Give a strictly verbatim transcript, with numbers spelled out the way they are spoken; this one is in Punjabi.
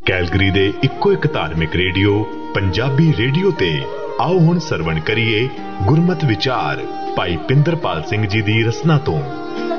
ਕੈਲਗਰੀ ਦੇ ਇੱਕੋ ਇੱਕ ਧਾਰਮਿਕ ਰੇਡੀਓ ਪੰਜਾਬੀ ਰੇਡੀਓ ਤੇ ਆਓ ਹੁਣ ਸਰਵਣ ਕਰੀਏ ਗੁਰਮਤਿ ਵਿਚਾਰ ਭਾਈ ਪਿੰਦਰਪਾਲ ਸਿੰਘ ਜੀ ਦੀ ਰਚਨਾ ਤੋਂ।